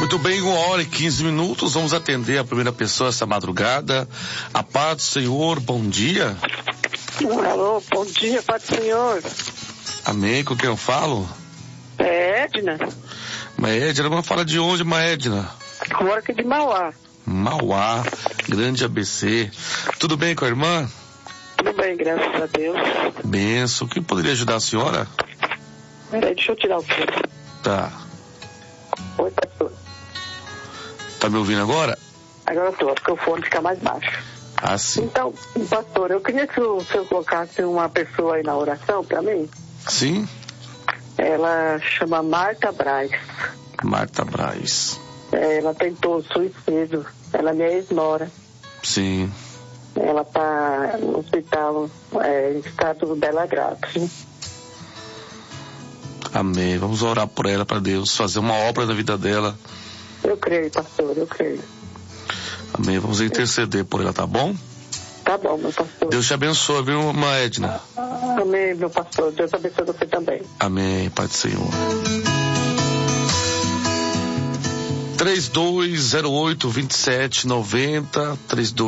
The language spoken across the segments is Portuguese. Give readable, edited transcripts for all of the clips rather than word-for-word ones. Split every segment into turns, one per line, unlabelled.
Muito bem, 1h15. Vamos atender a primeira pessoa essa madrugada. A paz do Senhor, bom dia.
Alô, bom dia, paz do Senhor.
Amém, com quem eu falo?
É Edna.
Edna, vamos falar de onde, Edna?
Eu moro aqui de Mauá.
Mauá, grande ABC. Tudo bem com a irmã?
Tudo bem, graças a Deus.
Benção. O que poderia ajudar a senhora?
Peraí, deixa eu tirar o fone.
Tá.
Oi, pastor.
Tá me ouvindo agora?
Agora eu tô, porque o fone fica mais baixo.
Ah, sim.
Então, pastor, eu queria que o senhor colocasse uma pessoa aí na oração pra mim.
Sim?
Ela chama Marta Braz.
Marta Braz.
Ela tentou suicídio. Ela é minha ex-nora.
Sim.
Ela tá no hospital em estado dela grave.
Amém. Vamos orar por ela, para Deus fazer uma obra na vida dela.
Eu creio, pastor, eu creio.
Amém. Vamos interceder por ela, tá bom?
Tá bom, meu pastor.
Deus te abençoe, viu, irmã Edna?
Amém, meu pastor. Deus abençoe você também.
Amém, Pai do Senhor. 3208-2790,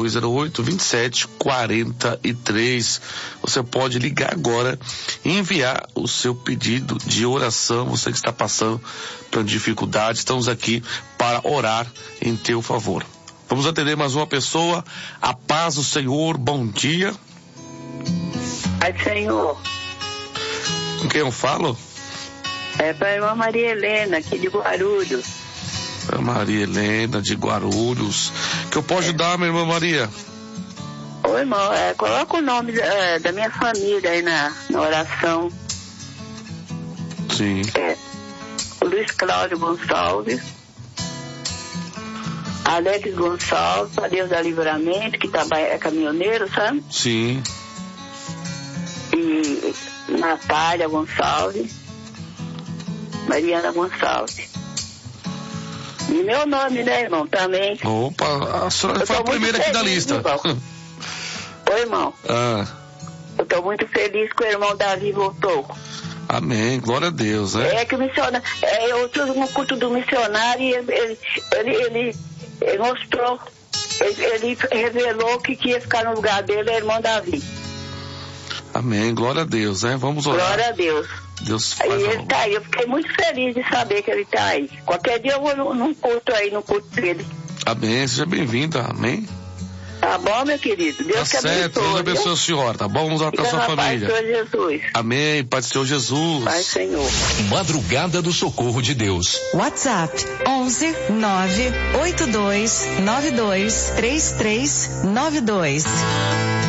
3208-2743. Você pode ligar agora e enviar o seu pedido de oração. Você que está passando por dificuldade, estamos aqui para orar em teu favor. Vamos atender mais uma pessoa. A paz do Senhor, bom dia.
Pai Senhor.
Com quem eu falo?
É para a irmã Maria Helena, aqui de Guarulhos.
Maria Helena de Guarulhos. Que eu posso ajudar, minha irmã Maria?
Ô irmão, coloca o nome da minha família aí na oração.
Sim.
O Luiz Cláudio Gonçalves, Alex Gonçalves, a Deus da Livramento, que é caminhoneiro, sabe?
Sim.
E Natália Gonçalves, Mariana Gonçalves. E meu nome, né, irmão, também.
Opa, a senhora foi a primeira aqui da lista.
Oi, irmão. Eu tô muito feliz que o irmão Davi voltou.
Amém, glória a Deus, né?
É que o missionário, eu estive no culto do missionário e ele mostrou, ele revelou que ia ficar no lugar dele, é o irmão Davi.
Amém, glória a Deus, né? Vamos orar.
Glória a Deus.
Deus faz
aí ele tá aí, eu fiquei muito feliz de saber que ele tá aí. Qualquer dia eu vou num culto aí, no culto dele.
Amém, seja bem-vinda, amém?
Tá bom, meu querido? Deus te abençoe.
Deus abençoe o senhor, tá bom? Vamos orar pra sua família.
Pai do Senhor Jesus.
Amém, Pai do Senhor Jesus.
Pai Senhor.
Madrugada do Socorro de Deus.
WhatsApp 11 982 92 3392.